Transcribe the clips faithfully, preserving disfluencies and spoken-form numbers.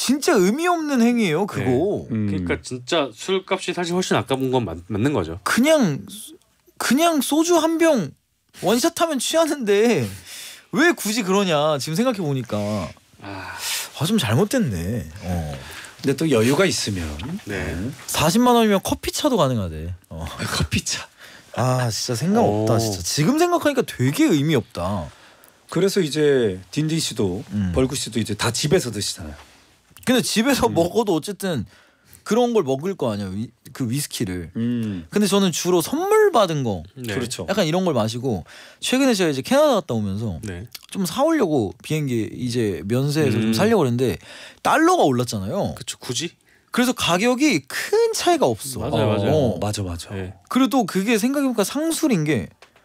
진짜 의미 없는 행위예요 그거. 네. 음. 그러니까 진짜 술값이 사실 훨씬 아까운 건 맞, 맞는 거죠. 그냥 그냥 소주 한 병 원샷하면 취하는데 왜 굳이 그러냐 지금 생각해 보니까 아, 아, 좀 잘못됐네. 어. 근데 또 여유가 있으면 네. 사십만 원이면 커피차도 가능하대. 어. 커피차. 아 진짜 생각 오. 없다 진짜. 지금 생각하니까 되게 의미 없다. 그래서 이제 딘딘 씨도 음. 벌구 씨도 이제 다 집에서 드시잖아요. 근데 집에서 음. 먹어도 어쨌든 그런 걸 먹을 거 아니야 위, 그 위스키를. 음. 근데 저는 주로 선물 받은 거 네. 그렇죠. 약간 이런 걸 마시고 최근에 제가 이제 캐나다 갔다 오면서 네. 좀 사오려고 비행기 이제 면세에서 음. 좀 살려고 그랬는데 달러가 올랐잖아요. 그쵸. 굳이? 그래서 가격이 큰 차이가 없어. 맞아요, 어, 맞아요. 어. 맞아 맞아. 네. 그리고 또 그게 생각해보니까 상술인 게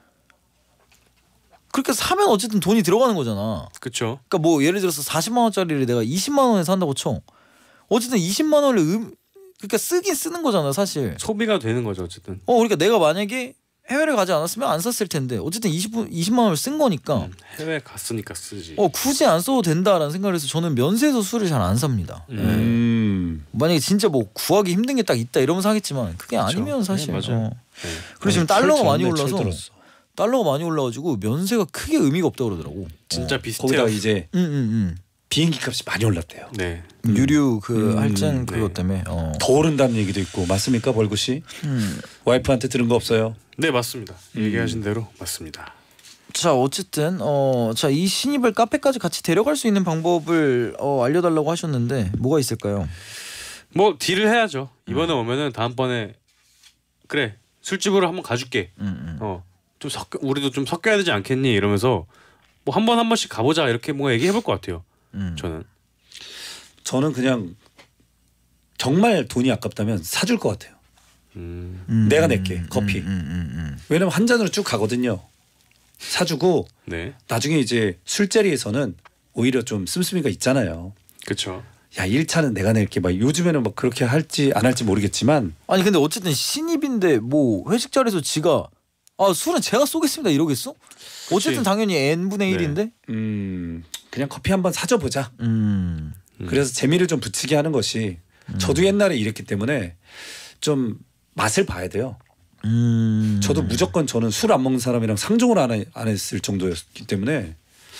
그렇게 사면 어쨌든 돈이 들어가는 거잖아. 그쵸. 그러니까 뭐 예를 들어서 사십만 원짜리를 내가 이십만 원에 산다고 쳐. 어쨌든 이십만 원을 음 그러니까 쓰긴 쓰는 거잖아 사실. 소비가 되는 거죠 어쨌든. 어 그러니까 내가 만약에 해외를 가지 않았으면 안 샀을 텐데 어쨌든 이십, 이십만 원을 쓴 거니까 음, 해외 갔으니까 쓰지. 어 굳이 안 써도 된다라는 생각을 해서 저는 면세에서 술을 잘 안 삽니다. 음. 네. 음. 만약에 진짜 뭐 구하기 힘든 게 딱 있다 이러면 사겠지만 그게 그쵸. 아니면 사실 네, 맞아요. 어. 네. 그리고 지금 어, 달러가 철 많이 들었네, 철 올라서 들었어. 달러가 많이 올라가지고 면세가 크게 의미가 없다고 그러더라고. 진짜 어, 비슷해요. 거기다가 이제 응응응. 비행기 값이 많이 올랐대요. 네. 음. 유류 그 음, 할증 그것 네. 때문에. 어. 더 오른다는 얘기도 있고 맞습니까 벌구 씨? 음. 와이프한테 들은 거 없어요? 네 맞습니다. 음. 얘기하신 대로 맞습니다. 자 어쨌든 어자 이 신입을 카페까지 같이 데려갈 수 있는 방법을 어, 알려달라고 하셨는데 뭐가 있을까요? 뭐 딜을 해야죠. 이번에 오면은 다음번에 그래 술집으로 한번 가줄게. 음, 음. 어좀 섞여 우리도 좀 섞여야 되지 않겠니 이러면서 뭐 한 번 한 번씩 가보자 이렇게 뭔가 얘기해볼 것 같아요. 음. 저는. 저는 그냥 정말 돈이 아깝다면 사줄 것 같아요. 음. 음, 내가 음, 낼게, 음, 커피. 음, 음, 음. 왜냐면 한 잔으로 쭉 가거든요. 사주고 네. 나중에 이제 술자리에서는 오히려 좀 씀씀이가 있잖아요. 그렇죠. 야 일 차는 내가 낼게. 막 요즘에는 막 그렇게 할지 안 할지 모르겠지만 아니 근데 어쨌든 신입인데 뭐 회식 자리에서 지가 아 술은 제가 쏘겠습니다 이러겠어? 어쨌든 당연히 n 분의 네. 일인데. 음 그냥 커피 한번 사줘 보자. 음. 음. 그래서 재미를 좀 붙이게 하는 것이 저도 옛날에 이랬기 때문에 좀 맛을 봐야 돼요. 음. 저도 무조건 저는 술 안 먹는 사람이랑 상종을 안, 해- 안 했을 정도였기 때문에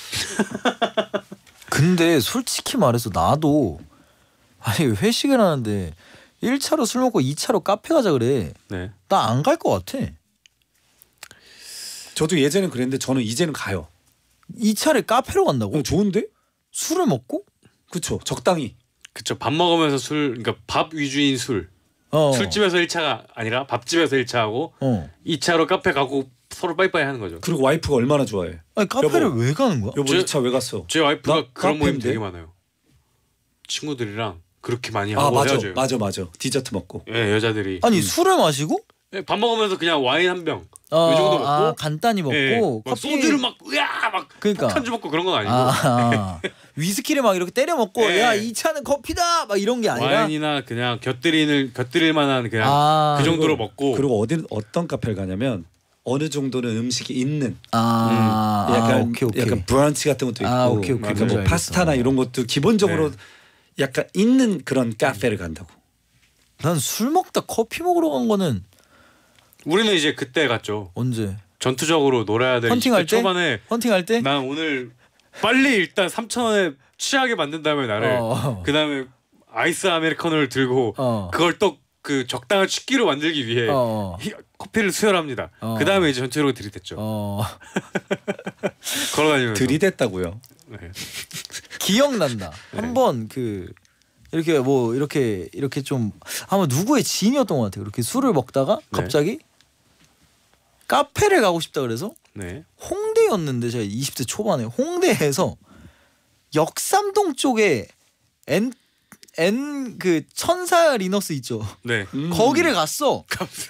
근데 솔직히 말해서 나도 아니 회식을 하는데 일 차로 술 먹고 이 차로 카페 가자 그래. 네. 나 안 갈 것 같아. 저도 예전엔 그랬는데 저는 이제는 가요. 이 차를 카페로 간다고? 어, 좋은데? 술을 먹고? 그쵸 적당히. 그쵸. 밥 먹으면서 술 그러니까 밥 위주인 술. 어. 술집에서 일 차가 아니라 밥집에서 일 차 하고 어. 이 차로 카페 가고 서로 빠이빠이 하는 거죠. 그리고 와이프가 얼마나 좋아해. 아니 카페를 여보. 왜 가는 거야? 여보 저- 이 차 왜 갔어? 제 와이프가 나 그런 모임 카페인데? 되게 많아요. 친구들이랑 그렇게 많이 아 하고 맞아 헤어져요. 맞아 맞아 디저트 먹고. 예, 여자들이 아니 술을 마시고? 예, 밥 먹으면서 그냥 와인 한 병. 아, 이 정도 먹고? 아, 간단히 먹고 예, 막 커피 소주를 막 으야 막 그러니까 폭탄주 먹고 그런 건 아니고 아, 아. 위스키를 막 이렇게 때려 먹고 예. 야 이 차는 커피다 막 이런 게 아니라 와인이나 그냥 곁들이는 곁들일 만한 그냥 아, 그 정도로 그리고- 먹고 그리고 어디 어떤 카페를 가냐면 어느 정도는 음식이 있는 아, 약간 아, 오케이 오케이. 약간 브런치 같은 것도 있고 아, 오케이, 오케이. 그러니까 뭐 뭔지 파스타나 알겠어. 이런 것도 기본적으로 네. 약간 있는 그런 카페를 간다고. 난 술 먹다 커피 먹으러 간 거는 우리는 이제 그때 갔죠. 언제? 전투적으로 놀아야 될 헌팅할 이십 대 때? 초반에 헌팅할 때? 난 오늘 빨리 일단 삼천 원에 취하게 만든 다음에 나를 어. 그다음에 아이스 아메리카노를 들고 어. 그걸 또 그 적당한 취기로 만들기 위해 어. 히- 커피를 수혈합니다. 어. 그다음에 이제 전투적으로 들이댔죠. 어. 걸어다니면서. 들이댔다고요. 네. 기억난다. 네. 한 번 그 이렇게 뭐 이렇게 이렇게 좀 아마 누구의 지인이었던 것 같아요. 그렇게 술을 먹다가 네. 갑자기 카페를 가고 싶다 그래서 네. 홍대였는데 제가 이십 대 초반에 홍대에서 역삼동 쪽에 N N 그 천사 리너스 있죠. 네. 음. 거기를 갔어.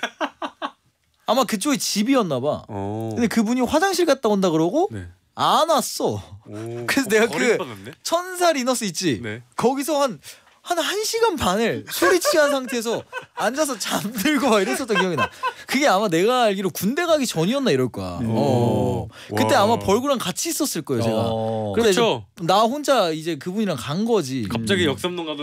아마 그쪽이 집이었나 봐. 어. 근데 그분이 화장실 갔다 온다 그러고 네. 안 왔어. 오. 그래서 내가 거리 그- 받았네? 천사 리너스 있지. 네. 거기서 한 한 한 시간 반을 술이 취한 상태에서 앉아서 잠들고 막 이랬었던 기억이 나. 그게 아마 내가 알기로 군대 가기 전이었나 이럴 거야. 어. 그때 와. 아마 벌구랑 같이 있었을 거예요, 제가. 어. 그래서 그쵸. 이제 나 혼자 이제 그분이랑 간 거지. 갑자기 음. 역삼동 가던